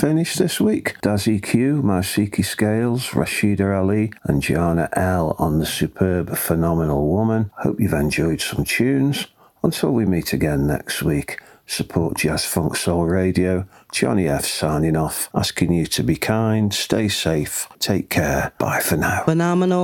finish this week. Dazzy Q, Mausiki Scales, Rashida Ali and Gianna L on the superb Phenomenal Woman. Hope you've enjoyed some tunes. Until we meet again next week, support Jazz Funk Soul Radio. Johnny F signing off, asking you to be kind, stay safe, take care. Bye for now. Phenomenal.